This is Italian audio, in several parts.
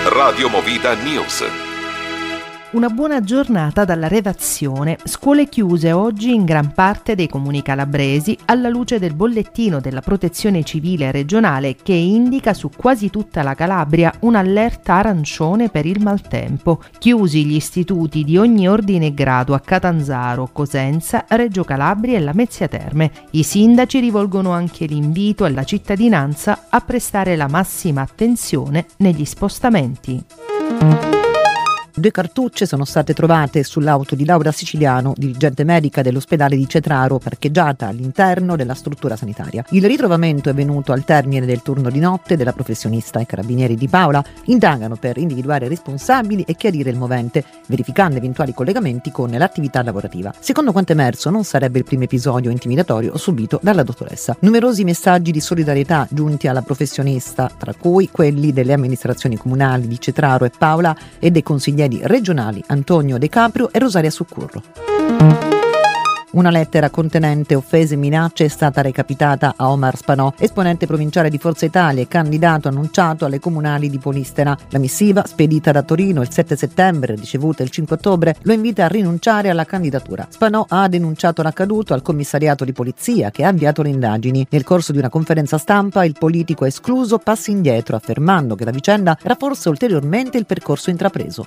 Radio Movida News. Una buona giornata dalla redazione. Scuole chiuse oggi in gran parte dei comuni calabresi alla luce del bollettino della Protezione Civile regionale che indica su quasi tutta la Calabria un'allerta arancione per il maltempo. Chiusi gli istituti di ogni ordine e grado a Catanzaro, Cosenza, Reggio Calabria e Lamezia Terme. I sindaci rivolgono anche l'invito alla cittadinanza a prestare la massima attenzione negli spostamenti. 2 cartucce sono state trovate sull'auto di Laura Siciliano, dirigente medica dell'ospedale di Cetraro, parcheggiata all'interno della struttura sanitaria. Il ritrovamento è venuto al termine del turno di notte della professionista. I carabinieri di Paola indagano per individuare responsabili e chiarire il movente, verificando eventuali collegamenti con l'attività lavorativa. Secondo quanto emerso, non sarebbe il primo episodio intimidatorio subito dalla dottoressa. Numerosi messaggi di solidarietà giunti alla professionista, tra cui quelli delle amministrazioni comunali di Cetraro e Paola e dei consiglieri regionali Antonio De Caprio e Rosaria Succurro. Una lettera contenente offese e minacce è stata recapitata a Omar Spanò, esponente provinciale di Forza Italia e candidato annunciato alle comunali di Polistena. La missiva, spedita da Torino il 7 settembre, ricevuta il 5 ottobre, lo invita a rinunciare alla candidatura. Spanò ha denunciato l'accaduto al commissariato di polizia che ha avviato le indagini. Nel corso di una conferenza stampa il politico ha escluso passi indietro, affermando che la vicenda rafforza ulteriormente il percorso intrapreso.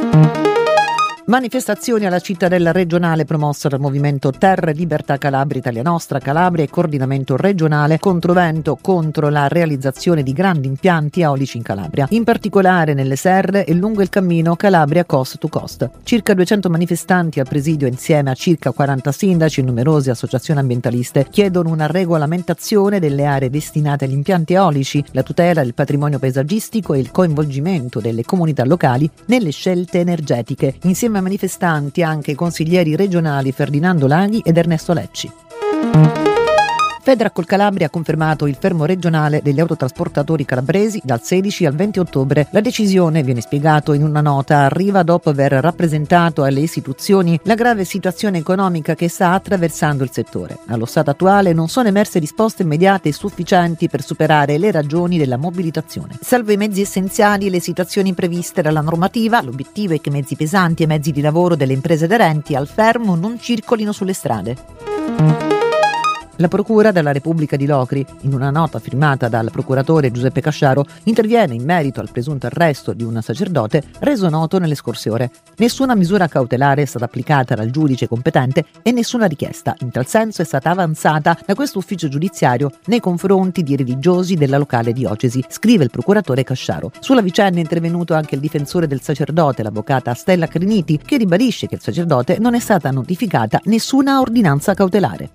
Manifestazioni alla cittadella regionale promossa dal movimento Terra e Libertà Calabria, Italia Nostra, Calabria e coordinamento regionale controvento contro la realizzazione di grandi impianti eolici in Calabria, in particolare nelle serre e lungo il cammino Calabria Coast to Coast. Circa 200 manifestanti al presidio insieme a circa 40 sindaci e numerose associazioni ambientaliste chiedono una regolamentazione delle aree destinate agli impianti eolici, la tutela del patrimonio paesaggistico e il coinvolgimento delle comunità locali nelle scelte energetiche. Insieme ai manifestanti anche i consiglieri regionali Ferdinando Laghi ed Ernesto Lecci. Federacol Calabria ha confermato il fermo regionale degli autotrasportatori calabresi dal 16 al 20 ottobre. La decisione, viene spiegato in una nota, arriva dopo aver rappresentato alle istituzioni la grave situazione economica che sta attraversando il settore. Allo stato attuale non sono emerse risposte immediate e sufficienti per superare le ragioni della mobilitazione. Salvo i mezzi essenziali e le situazioni previste dalla normativa, l'obiettivo è che mezzi pesanti e mezzi di lavoro delle imprese aderenti al fermo non circolino sulle strade. La Procura della Repubblica di Locri, in una nota firmata dal procuratore Giuseppe Casciaro, interviene in merito al presunto arresto di un sacerdote reso noto nelle scorse ore. Nessuna misura cautelare è stata applicata dal giudice competente e nessuna richiesta in tal senso è stata avanzata da questo ufficio giudiziario nei confronti di religiosi della locale diocesi, scrive il procuratore Casciaro. Sulla vicenda è intervenuto anche il difensore del sacerdote, l'avvocata Stella Criniti, che ribadisce che il sacerdote non è stata notificata nessuna ordinanza cautelare.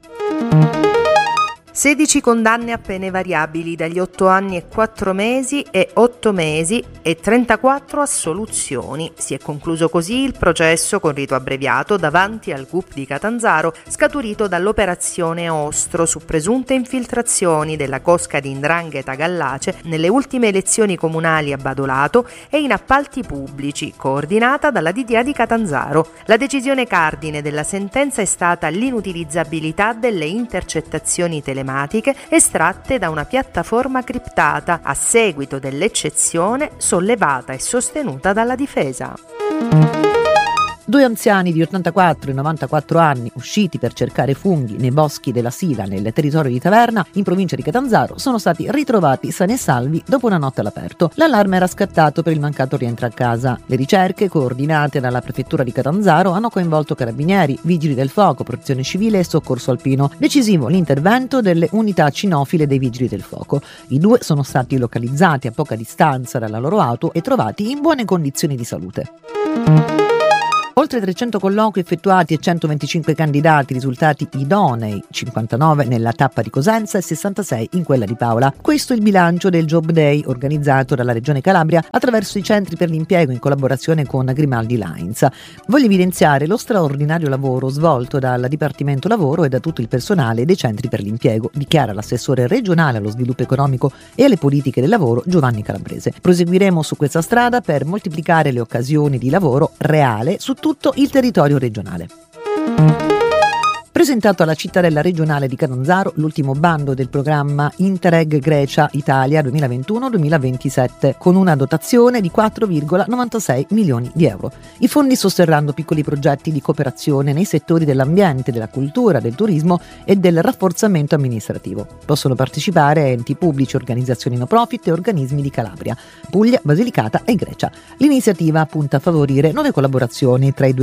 16 condanne a pene variabili dagli 8 anni e 4 mesi e 8 mesi e 34 assoluzioni. Si è concluso così il processo con rito abbreviato davanti al GUP di Catanzaro scaturito dall'operazione Ostro su presunte infiltrazioni della cosca di 'ndrangheta Gallace nelle ultime elezioni comunali a Badolato e in appalti pubblici, coordinata dalla DDA di Catanzaro. La decisione cardine della sentenza è stata l'inutilizzabilità delle intercettazioni telematiche estratte da una piattaforma criptata a seguito dell'eccezione sollevata e sostenuta dalla difesa. 2 anziani di 84 e 94 anni, usciti per cercare funghi nei boschi della Sila nel territorio di Taverna, in provincia di Catanzaro, sono stati ritrovati sani e salvi dopo una notte all'aperto. L'allarme era scattato per il mancato rientro a casa. Le ricerche, coordinate dalla prefettura di Catanzaro, hanno coinvolto carabinieri, vigili del fuoco, protezione civile e soccorso alpino. Decisivo l'intervento delle unità cinofile dei vigili del fuoco. I 2 sono stati localizzati a poca distanza dalla loro auto e trovati in buone condizioni di salute. Oltre 300 colloqui effettuati e 125 candidati risultati idonei, 59 nella tappa di Cosenza e 66 in quella di Paola. Questo è il bilancio del Job Day organizzato dalla Regione Calabria attraverso i centri per l'impiego in collaborazione con Grimaldi Lines. Voglio evidenziare lo straordinario lavoro svolto dal Dipartimento Lavoro e da tutto il personale dei centri per l'impiego, dichiara l'assessore regionale allo sviluppo economico e alle politiche del lavoro Giovanni Calabrese. Proseguiremo su questa strada per moltiplicare le occasioni di lavoro reale su tutto il territorio regionale. presentato alla cittadella regionale di Catanzaro l'ultimo bando del programma Interreg Grecia Italia 2021-2027 con una dotazione di 4,96 milioni di euro. I fondi sosterranno piccoli progetti di cooperazione nei settori dell'ambiente, della cultura, del turismo e del rafforzamento amministrativo. Possono partecipare enti pubblici, organizzazioni no profit e organismi di Calabria, Puglia, Basilicata e Grecia. L'iniziativa punta a favorire nuove collaborazioni tra i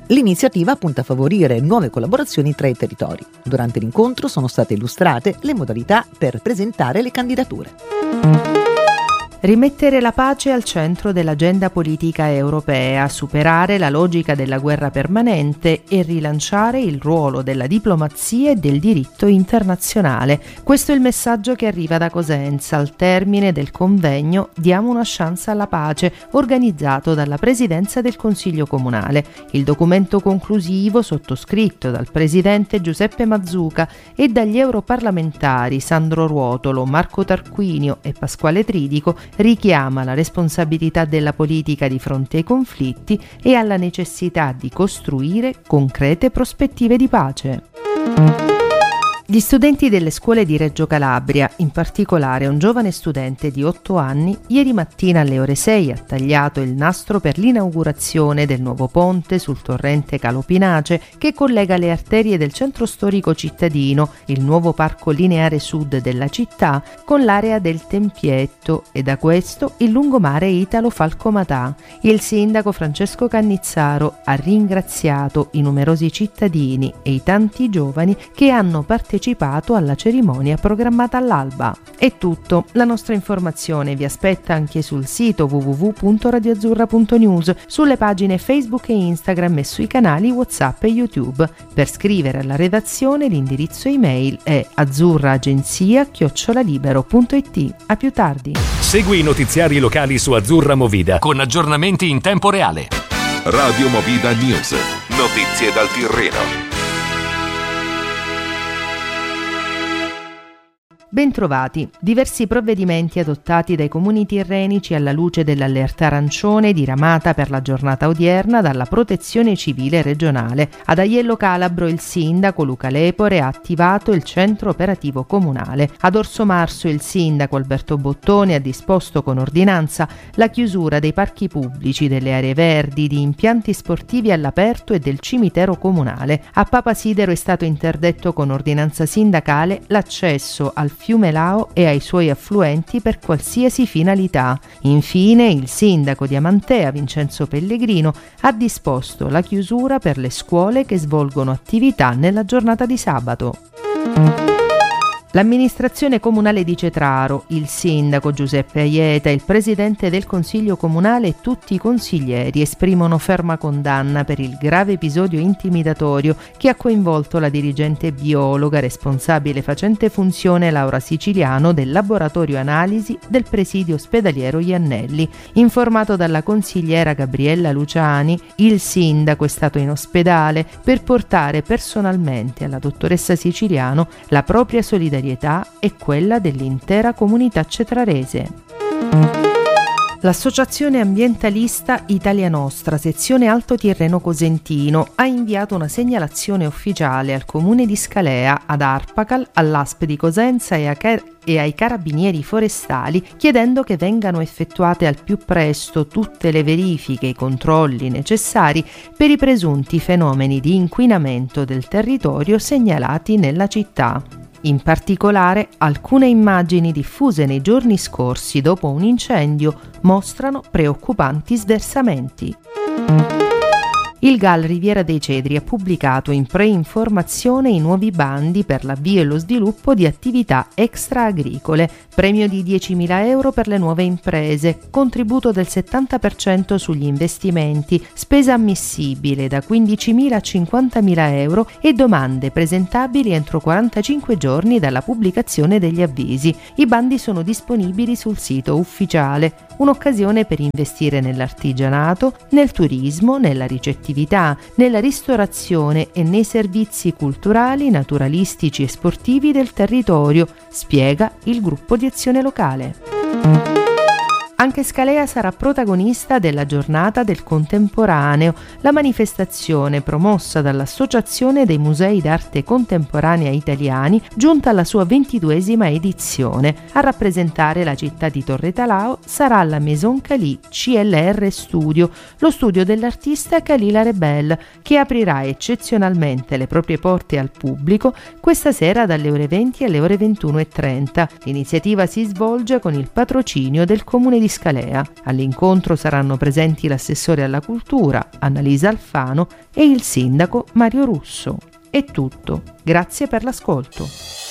territori. Durante l'incontro sono state illustrate le modalità per presentare le candidature. Rimettere la pace al centro dell'agenda politica europea, superare la logica della guerra permanente e rilanciare il ruolo della diplomazia e del diritto internazionale. Questo è il messaggio che arriva da Cosenza al termine del convegno Diamo una chance alla pace, organizzato dalla Presidenza del Consiglio Comunale. Il documento conclusivo, sottoscritto dal Presidente Giuseppe Mazzuca e dagli europarlamentari Sandro Ruotolo, Marco Tarquinio e Pasquale Tridico, richiama la responsabilità della politica di fronte ai conflitti e alla necessità di costruire concrete prospettive di pace. Gli studenti delle scuole di Reggio Calabria, in particolare un giovane studente di 8 anni, ieri mattina alle ore 6 ha tagliato il nastro per l'inaugurazione del nuovo ponte sul torrente Calopinace che collega le arterie del centro storico cittadino, il nuovo parco lineare sud della città, con l'area del Tempietto e da questo il lungomare Italo-Falcomatà. Il sindaco Francesco Cannizzaro ha ringraziato i numerosi cittadini e i tanti giovani che hanno partecipato alla cerimonia programmata all'alba. È tutto, la nostra informazione vi aspetta anche sul sito www.radioazzurra.news, sulle pagine Facebook e Instagram e sui canali WhatsApp e YouTube. Per scrivere alla redazione l'indirizzo email è azzurraagenzia@libero.it. A più tardi. Segui i notiziari locali su Azzurra Movida con aggiornamenti in tempo reale. Radio Movida News. Notizie dal Tirreno. Bentrovati. Diversi provvedimenti adottati dai comuni tirrenici alla luce dell'allerta arancione diramata per la giornata odierna dalla Protezione Civile regionale. Ad Aiello Calabro il sindaco Luca Lepore ha attivato il centro operativo comunale. Ad Orso Marso il sindaco Alberto Bottone ha disposto con ordinanza la chiusura dei parchi pubblici, delle aree verdi, di impianti sportivi all'aperto e del cimitero comunale. A Papa Sidero è stato interdetto con ordinanza sindacale l'accesso al fiume Lao e ai suoi affluenti per qualsiasi finalità. Infine, il sindaco di Amantea, Vincenzo Pellegrino, ha disposto la chiusura per le scuole che svolgono attività nella giornata di sabato. L'amministrazione comunale di Cetraro, il sindaco Giuseppe Aieta, il presidente del consiglio comunale e tutti i consiglieri esprimono ferma condanna per il grave episodio intimidatorio che ha coinvolto la dirigente biologa responsabile facente funzione Laura Siciliano del laboratorio analisi del presidio ospedaliero Iannelli. Informato dalla consigliera Gabriella Luciani, il sindaco è stato in ospedale per portare personalmente alla dottoressa Siciliano la propria solidarietà e quella dell'intera comunità cetrarese. L'associazione ambientalista Italia Nostra, sezione Alto Tirreno Cosentino, ha inviato una segnalazione ufficiale al comune di Scalea, ad Arpacal, all'ASP di Cosenza e ai carabinieri forestali, chiedendo che vengano effettuate al più presto tutte le verifiche e i controlli necessari per i presunti fenomeni di inquinamento del territorio segnalati nella città. In particolare, alcune immagini diffuse nei giorni scorsi dopo un incendio mostrano preoccupanti sversamenti. Il GAL Riviera dei Cedri ha pubblicato in preinformazione i nuovi bandi per l'avvio e lo sviluppo di attività extra-agricole, premio di 10.000 euro per le nuove imprese, contributo del 70% sugli investimenti, spesa ammissibile da 15.000 a 50.000 euro e domande presentabili entro 45 giorni dalla pubblicazione degli avvisi. I bandi sono disponibili sul sito ufficiale, un'occasione per investire nell'artigianato, nel turismo, nella ricettività, nella ristorazione e nei servizi culturali, naturalistici e sportivi del territorio, spiega il gruppo di azione locale. Anche Scalea sarà protagonista della Giornata del Contemporaneo, la manifestazione promossa dall'Associazione dei Musei d'Arte Contemporanea Italiani, giunta alla sua 22esima edizione. A rappresentare la città di Torretalao sarà la Maison Cali CLR Studio, lo studio dell'artista Kalila Rebel, che aprirà eccezionalmente le proprie porte al pubblico questa sera dalle ore 20 alle ore 21:30. L'iniziativa si svolge con il patrocinio del Comune di Scalea. All'incontro saranno presenti l'assessore alla cultura, Annalisa Alfano, e il sindaco Mario Russo. È tutto. Grazie per l'ascolto.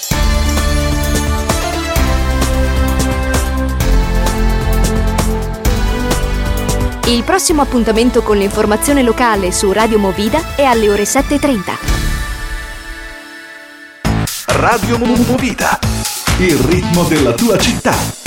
Il prossimo appuntamento con l'informazione locale su Radio Movida è alle ore 7:30. Radio Movida, il ritmo della tua città.